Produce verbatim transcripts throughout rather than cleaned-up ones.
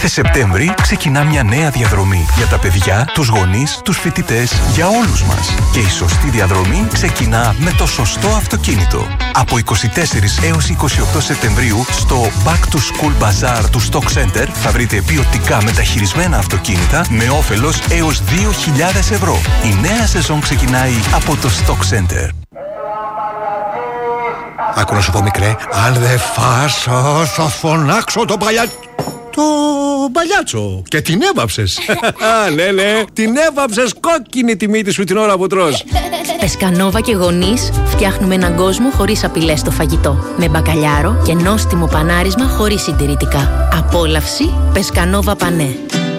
Κάθε Σεπτέμβρη ξεκινά μια νέα διαδρομή για τα παιδιά, τους γονείς, τους φοιτητές, για όλους μας. Και η σωστή διαδρομή ξεκινά με το σωστό αυτοκίνητο. Από είκοσι τέσσερις έως είκοσι οκτώ Σεπτεμβρίου στο Back to School Bazaar του Stock Center θα βρείτε ποιοτικά μεταχειρισμένα αυτοκίνητα με όφελος έως δύο χιλιάδες ευρώ. Η νέα σεζόν ξεκινάει από το Stock Center. Άκου να σου πω, μικρέ, αν δεν φας θα φωνάξω τον παλιά... Το μπαλιάτσο. Και την έβαψες. Ναι, ναι, την έβαψες κόκκινη τη μύτη σου την ώρα που τρως. Πεσκανόβα και γονείς φτιάχνουμε έναν κόσμο χωρίς απειλές στο φαγητό. Με μπακαλιάρο και νόστιμο πανάρισμα χωρίς συντηρητικά. Απόλαυση Πεσκανόβα Πανέ.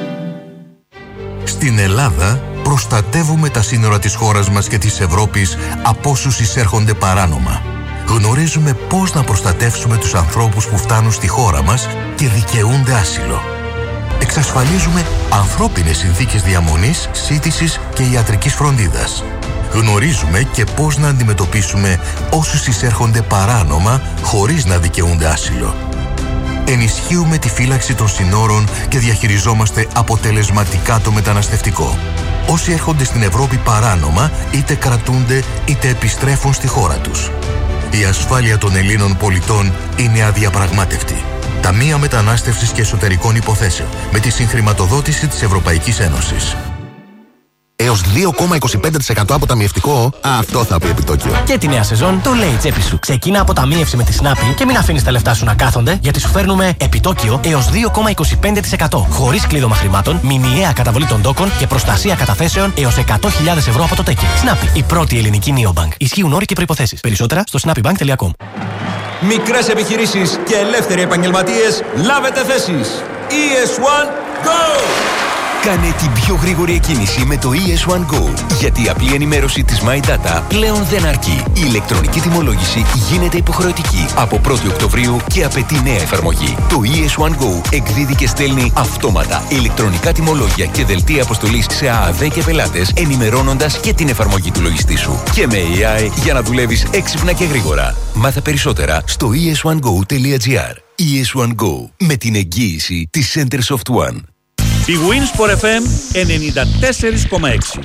Στην Ελλάδα προστατεύουμε τα σύνορα της χώρας μας και της Ευρώπης από όσους εισέρχονται παράνομα. Γνωρίζουμε πώς να προστατεύσουμε τους ανθρώπους που φτάνουν στη χώρα μας και δικαιούνται άσυλο. Εξασφαλίζουμε ανθρώπινες συνθήκες διαμονής, σύντησης και ιατρικής φροντίδας. Γνωρίζουμε και πώς να αντιμετωπίσουμε όσους εισέρχονται παράνομα χωρίς να δικαιούνται άσυλο. Ενισχύουμε τη φύλαξη των συνόρων και διαχειριζόμαστε αποτελεσματικά το μεταναστευτικό. Όσοι έρχονται στην Ευρώπη παράνομα είτε κρατούνται είτε επιστρέφουν στη χώρα τους. Η ασφάλεια των Ελλήνων πολιτών είναι αδιαπραγμάτευτη. Ταμεία Μετανάστευσης και Εσωτερικών Υποθέσεων με τη συγχρηματοδότηση της Ευρωπαϊκής Ένωσης. Έως δύο κόμμα είκοσι πέντε τοις εκατό αποταμιευτικό, αυτό θα πει επιτόκιο. Και τη νέα σεζόν το λέει η τσέπη σου. Ξεκίνα αποταμίευση με τη Snappi και μην αφήνεις τα λεφτά σου να κάθονται, γιατί σου φέρνουμε επιτόκιο έως δύο κόμμα είκοσι πέντε τοις εκατό. Χωρίς κλείδωμα χρημάτων, μηνιαία καταβολή των τόκων και προστασία καταθέσεων έως εκατό χιλιάδες ευρώ από το τέκι. Snappi, η πρώτη ελληνική neobank. Ισχύουν όροι και προϋποθέσεις. Περισσότερα στο snappybank τελεία com. Μικρές επιχειρήσεις και ελεύθεροι επαγγελματίες, λάβετε θέσεις. ι ες one Go! Κάνε την πιο γρήγορη εκκίνηση με το ι ες one Go, γιατί η απλή ενημέρωση της MyData πλέον δεν αρκεί. Η ηλεκτρονική τιμολόγηση γίνεται υποχρεωτική από πρώτη Οκτωβρίου και απαιτεί νέα εφαρμογή. Το ι ες one Go εκδίδει και στέλνει αυτόματα ηλεκτρονικά τιμολόγια και δελτία αποστολής σε ΑΑΔ και πελάτες, ενημερώνοντας και την εφαρμογή του λογιστή σου. Και με έι άι για να δουλεύεις έξυπνα και γρήγορα. Μάθε περισσότερα στο ι ες one go τελεία τζι άρ. ι ες one Go, με την εγγύηση της Centersoft One. Η Winsport εφ εμ ενενήντα τέσσερα κόμμα έξι.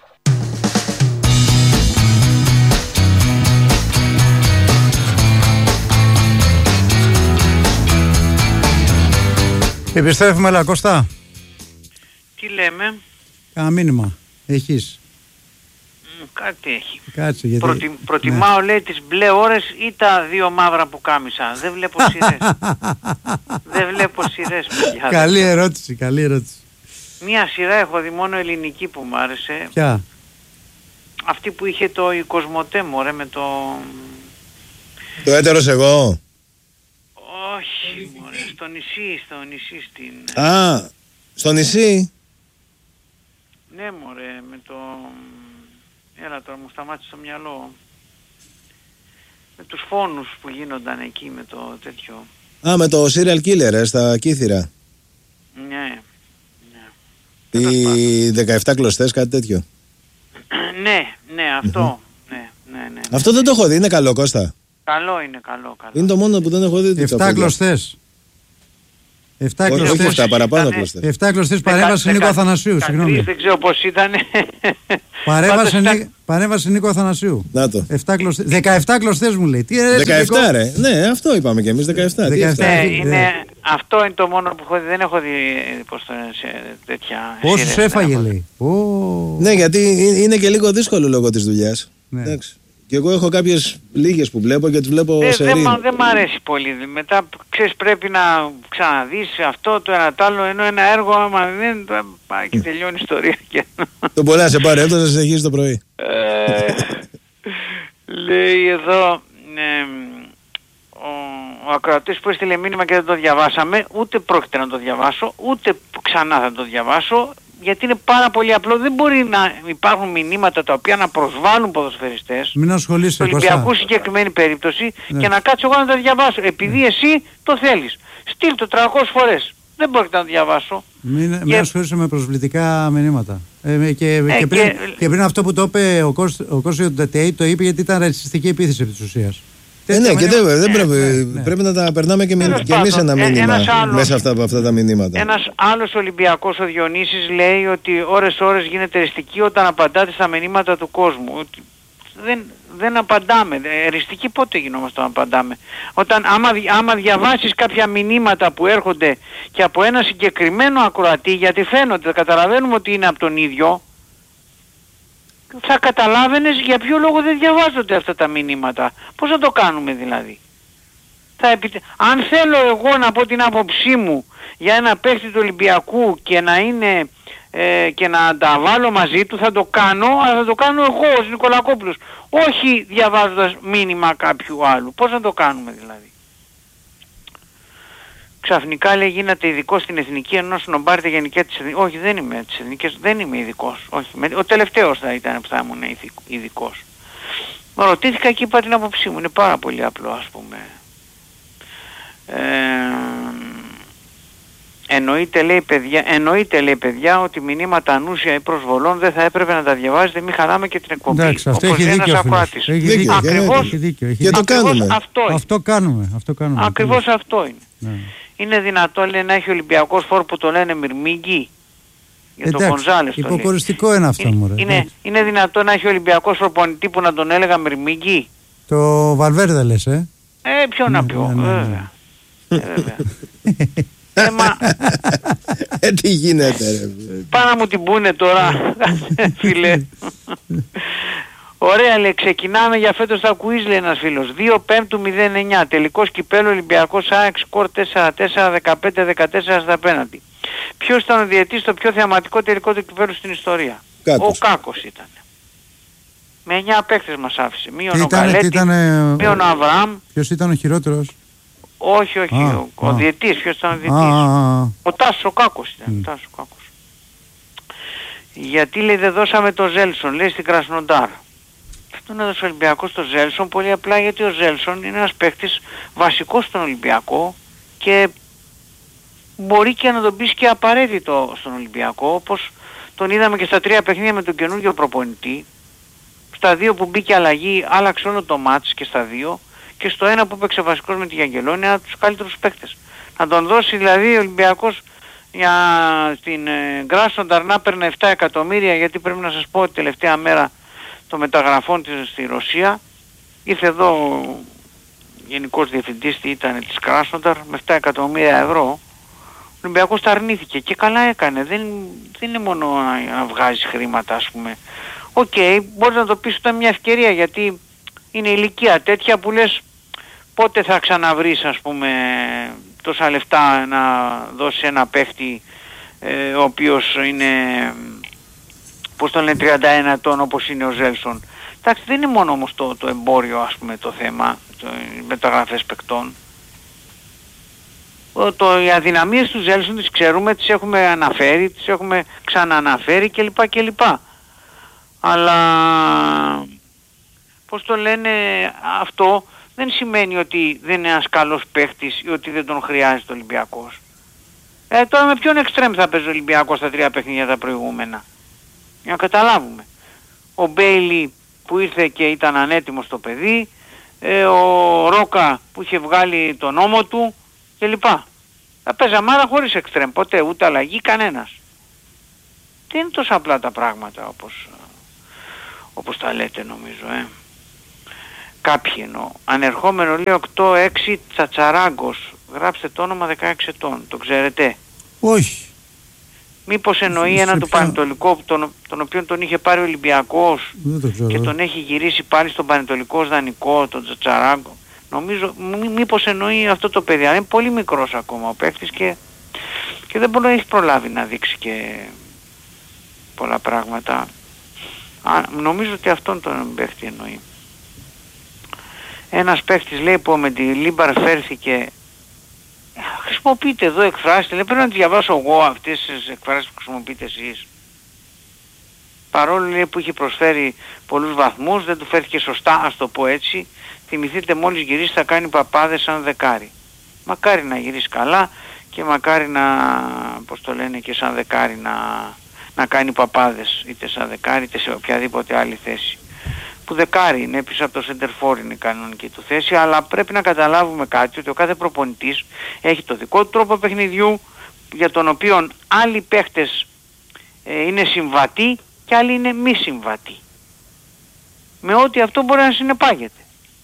Επιστρέφουμε, έλα Κώστα. Τι λέμε? Κάνα μήνυμα έχεις? Mm, κάτι έχει. Κάτσε, γιατί... Προτι, προτιμάω, ναι, λέει, τις μπλε ώρες ή τα δύο μαύρα που κάμισα. Δεν βλέπω σειρές. Δεν βλέπω σειρές, παιδιά. Καλή ερώτηση, καλή ερώτηση. Μία σειρά έχω δει μόνο ελληνική που μου άρεσε. Ποια? Αυτή που είχε το η Κοσμοτέ, μωρέ, με το... Το έτερος εγώ. Όχι, μωρέ, στο νησί, στο νησί στην... Α, στο νησί. Ναι, μωρέ, με το... Έλα τώρα, μου σταμάτησε το μυαλό. Με τους φόνους που γίνονταν εκεί, με το τέτοιο. Α, με το serial killer, ε, στα Κύθυρα. Ναι. Οι δεκαεπτά κλωστές, κάτι τέτοιο. Ναι, ναι, αυτό. Mm-hmm. Ναι, ναι, ναι, ναι. Αυτό δεν το έχω δει, είναι καλό, Κώστα. Καλό είναι, καλό, καλό. Είναι το μόνο που δεν έχω δει. Εφτά κλωστές. Εφτά κλωστές. Όχι εφτά, παραπάνω κλωστές. Εφτά κλωστές, παρέμβαση Νίκο Αθανασίου, συγγνώμη. Δεν ξέρω πώς ήταν. Παρέμβαση Νίκο Αθανασίου. Να το. δεκαεπτά κλωστές μου λέει. Τι δεκαεπτά ρε. Ναι, αυτό είπαμε κι εμείς, δεκαεπτά. Ναι, είναι, αυτό είναι το μόνο που έχω δει. Δεν έχω δει πώς το, σε τέτοια... Πόσους έφαγε λέει. Ναι, γιατί είναι και λίγο δύσκολο λόγω της δουλειάς. Εντάξει. Και εγώ έχω κάποιες λίγες που βλέπω και τις βλέπω ε, σε Δεν ρίνο. δε μ' αρέσει πολύ. Μετά ξέρεις πρέπει να ξαναδείς αυτό το ένα τ' άλλο, ενώ ένα έργο άμα δεν πάει και τελειώνει η ιστορία. Το μπορεί να σε πάρει αυτό, να συνεχίσει το πρωί. Ε, λέει εδώ ε, ο, ο ακροατής που έστειλε μήνυμα και δεν το διαβάσαμε, ούτε πρόκειται να το διαβάσω, ούτε ξανά θα το διαβάσω, γιατί είναι πάρα πολύ απλό. Δεν μπορεί να υπάρχουν μηνύματα τα οποία να προσβάλλουν ποδοσφαιριστές. Μην ασχολείσαι, στο Ολυμπιακού συγκεκριμένη περίπτωση, ναι, και να κάτσω εγώ να τα διαβάσω. Επειδή ναι, εσύ το θέλεις. Στείλ το τριακόσιες φορές. Δεν πρόκειται να το διαβάσω. Μην, και... μην ασχολείσαι με προσβλητικά μηνύματα. Ε, και, ε, και, πριν, και... και πριν αυτό που το είπε ο Κώστας Τετέι, το είπε γιατί ήταν ρατσιστική επίθεση επί της ουσίας. Ε, ναι, και δεν, δεν πρέπει, ναι. πρέπει να τα περνάμε και, και εμείς ένα μήνυμα ε, μέσα αυτά, από αυτά τα μηνύματα. Ένας άλλος Ολυμπιακός, ο Διονύσης, λέει ότι ώρες-ώρες γίνεται εριστική όταν απαντάτε στα μηνύματα του κόσμου. Ότι δεν, δεν απαντάμε. Εριστική πότε γινόμαστε να απαντάμε? Όταν άμα, άμα διαβάσεις κάποια μηνύματα που έρχονται και από ένα συγκεκριμένο ακροατή, γιατί φαίνονται, καταλαβαίνουμε ότι είναι από τον ίδιο, θα καταλάβαινες για ποιο λόγο δεν διαβάζονται αυτά τα μηνύματα. Πώς να το κάνουμε δηλαδή? Θα επιτε... Αν θέλω εγώ να πω την άποψή μου για ένα παίχτη του Ολυμπιακού και να είναι ε, και να τα βάλω μαζί του, θα το κάνω, αλλά θα το κάνω εγώ ως Νικολακόπουλος, όχι διαβάζοντας μήνυμα κάποιου άλλου. Πώς να το κάνουμε δηλαδή? Ξαφνικά λέει γίνατε ειδικός στην εθνική ενώ σνομπάρετε γενικά τις εθνικές. Όχι, δεν είμαι τις εθνικές, δεν είμαι ειδικός. Όχι, ο τελευταίος θα ήταν που θα ήμουν ειδικός. Ρωτήθηκα και είπα την άποψή μου, είναι πάρα πολύ απλό ας πούμε. Ε, εννοείται, λέει, παιδιά, εννοείται λέει παιδιά ότι μηνύματα ανούσια ή προσβολών δεν θα έπρεπε να τα διαβάζετε, μην χαλάμε και την εκπομπή. Εντάξει, αυτό έχει δίκιο, έχει δίκιο, ακριβώς, έχει δίκιο, έχει και το κάνουμε. Αυτό, αυτό κάνουμε. Αυτό κάνουμε. Ακριβώς αυτό είναι. Ναι. Είναι δυνατό λέει να έχει Ολυμπιακός φόρ που το λένε Μυρμήγκη? Για τον Γκονζάλες το λέει. Υποκοριστικό είναι αυτό μου ρε. Είναι, είναι δυνατό να έχει Ολυμπιακός προπονητή που να τον έλεγα Μυρμήγκη? Το Βαλβέρδε λες ε? Ε, ποιο να πω, ναι, ναι, ναι. βέβαια. ε, βέβαια. ε, μα... ε, τι γίνεται ρε. Πάνα μου την πούνε τώρα, φίλε. Ωραία λέει, ξεκινάμε για φέτος τα quiz, λέει ένας φίλος. δύο πέμπτου μηδέν εννιά, τελικός κυπέλλου Ολυμπιακός ΑΕΚ, σκορ τέσσερα τέσσερα, δεκαπέντε δεκατέσσερα στα πέναντι. Ποιος ήταν ο διαιτής στο πιο θεαματικό τελικό του κυπέλλου στην ιστορία? Κάκος. Ο Κάκος ήταν. Με εννιά παίκτες μας άφησε. Μείον ο Ήτανε, Γκαλέτη, ήτανε, μείον ο Αβραάμ. Ποιος ήταν ο χειρότερος? Όχι, όχι, α, ο, ο α. διαιτής, ποιος ήταν ο διαιτής? Α, α, α. Ο Τάσος ο Κάκος ήταν, mm. ο Τάσος ο Κάκος. Γιατί λέει δεν δώσαμε το Ζέλσον, λέει στην Κρασνοντάρ. Τον έδωσε ο Ολυμπιακός στο Ζέλσον πολύ απλά γιατί ο Ζέλσον είναι ένας παίκτης βασικός στον Ολυμπιακό και μπορεί και να τον πεις και απαραίτητο στον Ολυμπιακό, όπως τον είδαμε και στα τρία παιχνίδια με τον καινούργιο προπονητή. Στα δύο που μπήκε αλλαγή άλλαξε όλο το μάτς και στα δύο, και στο ένα που έπαιξε βασικός με τη Γιαγγελόνη, είναι ένα από τους καλύτερους παίκτες. Να τον δώσει δηλαδή ο Ολυμπιακός για την ε, Κράσνονταρ να παίρνει επτά εκατομμύρια, γιατί πρέπει να σας πω ότι τελευταία μέρα των μεταγραφών της στη Ρωσία ήρθε εδώ ο γενικός διευθυντής τι ήταν της Κράσνονταρ με επτά εκατομμύρια ευρώ. Ο Ολυμπιακός τα αρνήθηκε και καλά έκανε. Δεν, δεν είναι μόνο να, να βγάζεις χρήματα ας πούμε. Οκ, okay, μπορείς να το πεις ότι είναι μια ευκαιρία γιατί είναι ηλικία τέτοια που λες πότε θα ξαναβρεις ας πούμε τόσα λεφτά να δώσεις ένα παίχτη ε, ο οποίος είναι, πώς το λένε, τριάντα ένα ετών όπως είναι ο Ζέλσον. Εντάξει, δεν είναι μόνο όμως το, το εμπόριο ας πούμε το θέμα, το, οι μεταγραφές παικτών. Το, οι αδυναμίες του Ζέλσον τις ξέρουμε, τις έχουμε αναφέρει, τις έχουμε ξανααναφέρει κλπ. κλπ. Αλλά πώς το λένε, αυτό δεν σημαίνει ότι δεν είναι ένας καλός παίχτης ή ότι δεν τον χρειάζεται ο Ολυμπιακός. Ε, τώρα με ποιον εξτρέμ θα παίζει ο Ολυμπιακός στα τρία παιχνίδια τα προηγούμενα? Για να καταλάβουμε. Ο Μπέιλι που ήρθε και ήταν ανέτοιμος το παιδί, ε, ο Ρόκα που είχε βγάλει τον νόμο του κλπ. Θα παίζαμε άρα χωρίς εξτρέμ, ποτέ ούτε αλλαγή κανένας. Δεν είναι τόσο απλά τα πράγματα όπως, όπως τα λέτε νομίζω. Ε. Κάποιοι εννοώ. Ανερχόμενο λέει οκτώ έξι Τσατσαράγκος. Γράψτε το όνομα δεκαέξι ετών. Το ξέρετε? Όχι. Μήπως εννοεί έναν του Πανετολικό τον, τον οποίο τον είχε πάρει ο Ολυμπιακός το και τον έχει γυρίσει πάλι στον Πανετολικό ως δανεικό, τον Τσατσαράγκο. Νομίζω μή, μήπως εννοεί αυτό το παιδί. Αλλά είναι πολύ μικρός ακόμα ο παίκτης και, και δεν μπορεί να έχει προλάβει να δείξει και πολλά πράγματα. Α, νομίζω ότι αυτόν τον παίκτη εννοεί. Ένας παίκτης λέει που με τη Λίμπαρ φέρθηκε, χρησιμοποιείτε εδώ εκφράσεις, λέει πρέπει να τις διαβάσω εγώ αυτές τις εκφράσεις που χρησιμοποιείτε εσείς. Παρόλο λέει που είχε προσφέρει πολλούς βαθμούς, δεν του φέρθηκε σωστά, ας το πω έτσι. Θυμηθείτε μόλις γυρίσει θα κάνει παπάδες σαν δεκάρι. Μακάρι να γυρίσει καλά και μακάρι να, πώς το λένε, και σαν δεκάρι να, να κάνει παπάδες, είτε σαν δεκάρι είτε σε οποιαδήποτε άλλη θέση. που δεκάρι είναι, πίσω από το σεντερφόρ είναι η κανονική του θέση, αλλά πρέπει να καταλάβουμε κάτι, ότι ο κάθε προπονητής έχει το δικό του τρόπο παιχνιδιού, για τον οποίο άλλοι παίχτες ε, είναι συμβατοί και άλλοι είναι μη συμβατοί. Με ό,τι αυτό μπορεί να συνεπάγεται.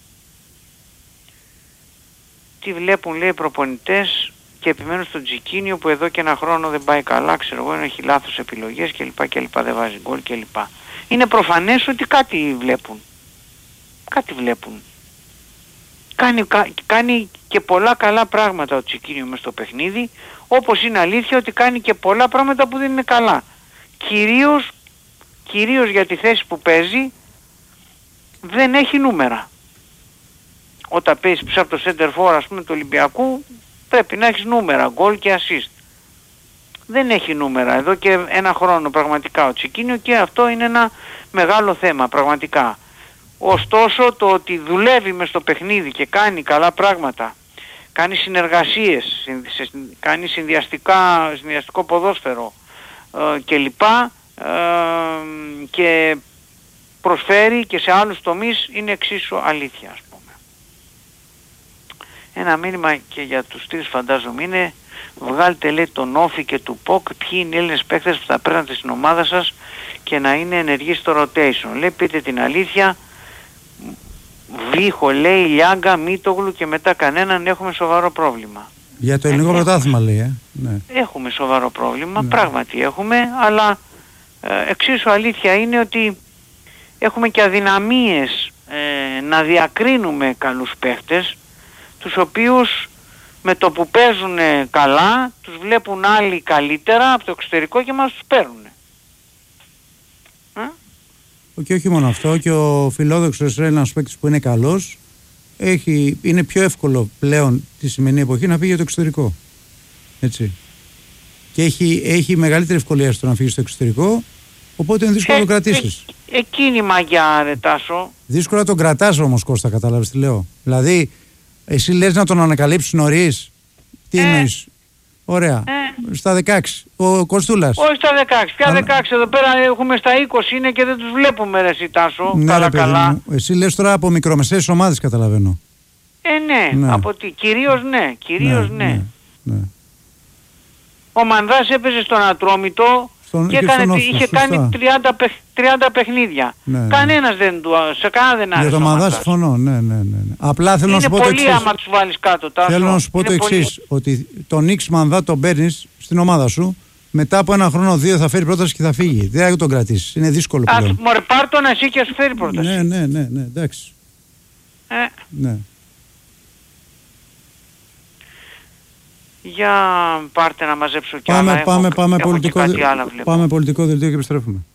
Τι βλέπουν, λέει, οι προπονητές και επιμένουν στο Τζικίνιο που εδώ και ένα χρόνο δεν πάει καλά, ξέρω εγώ, έχει λάθος επιλογές κλπ. κλπ. Δεν βάζει γκολ κλπ. Είναι προφανές ότι κάτι βλέπουν. Κάτι βλέπουν. Κάνει, κάνει και πολλά καλά πράγματα ο Τσικίνιο μες στο παιχνίδι, όπως είναι αλήθεια ότι κάνει και πολλά πράγματα που δεν είναι καλά. Κυρίως, κυρίως για τη θέση που παίζει δεν έχει νούμερα. Όταν παίζεις πίσω από το center for, ας πούμε, του Ολυμπιακού, πρέπει να έχεις νούμερα, γκολ και assist. Δεν έχει νούμερα εδώ και ένα χρόνο πραγματικά ο Τσικίνιο, και αυτό είναι ένα μεγάλο θέμα πραγματικά. Ωστόσο το ότι δουλεύει μες στο παιχνίδι και κάνει καλά πράγματα, κάνει συνεργασίες, κάνει συνδυαστικά, συνδυαστικό ποδόσφαιρο ε, κλπ. Ε, και προσφέρει και σε άλλους τομείς, είναι εξίσου αλήθεια, ας πούμε. Ένα μήνυμα και για τους τρεις φαντάζομαι είναι: βγάλτε, λέει, τον Όφη και του ΠΟΚ ποιοι είναι οι Έλληνες παίκτες που θα παίρνατε στην ομάδα σας και να είναι ενεργοί στο rotation. Λέει, πείτε την αλήθεια. Βίχο, λέει, Λιάγκα, Μίτογλου και μετά κανέναν, έχουμε σοβαρό πρόβλημα. Για το ελληνικό πρωτάθλημα, λέει, ε. Ναι. Έχουμε σοβαρό πρόβλημα, ναι. Πράγματι έχουμε, αλλά ε, εξίσου αλήθεια είναι ότι έχουμε και αδυναμίες ε, να διακρίνουμε καλούς παίχτες, τους οποίους με το που παίζουν καλά τους βλέπουν άλλοι καλύτερα από το εξωτερικό και μας τους παίρνουν. Και όχι μόνο αυτό, και ο φιλόδοξος Έλληνας παίκτης που είναι καλός, έχει, είναι πιο εύκολο πλέον τη σημερινή εποχή να φύγει για το εξωτερικό. Έτσι. Και έχει, έχει μεγαλύτερη ευκολία στο να φύγει στο εξωτερικό, οπότε είναι δύσκολο ε, να το κρατήσεις. Ε, εκείνη η μαγιά, ρε Τάσο. Δύσκολα τον κρατάς όμως, Κώστα, κατάλαβες τι λέω. Δηλαδή, εσύ λες να τον ανακαλύψεις νωρίς. Τι ε, εννοείς? Ωραία. Ε. Στα δεκαέξι. Ο Κωστούλας. Όχι στα δεκαέξι. Πια δεκαέξι. Εδώ πέρα έχουμε στα είκοσι είναι και δεν τους βλέπουμε, ρε εσύ, Τάσο. Ναι, καλά, ρε, καλά. Εσύ λες τώρα από μικρομεσαίες ομάδες, καταλαβαίνω. Ε, ναι. ναι. Από τι. Κυρίως ναι. Κυρίως ναι. ναι. ναι. Ο Μανδάς έπαιζε στον Ατρόμητο στον, και, και έκανε, όφη, είχε σωστά. κάνει τριάντα, τριάντα παιχνίδια. Ναι, κανένας ναι. δεν του, σε κανένα δεν άρεσε. Για το Μανδά συμφωνώ, ναι, ναι, ναι. Απλά θέλω είναι να σου πω το εξής. Είναι πολύ άμα τους βάλεις κάτω, Τάσο. Θέλω να σου πω το εξής, ότι τον Νίξ Μανδά τον παίρνεις στην ομάδα σου, μετά από ένα χρόνο δύο θα φέρει πρόταση και θα φύγει. Δεν θα τον κρατήσεις. Είναι δύσκολο πλέον. Ας μωρέ, πάρ' τον εσύ και σου φέρει πρόταση. Ναι, ναι, ναι, ναι, εντάξει. Ε. Ναι. Για πάρτε να μαζέψω κι πάμε, άλλα. Πάμε, έχω, πάμε, έχω πολιτικό, και κάτι άλλο, πάμε πολιτικό δελτίο και επιστρέφουμε.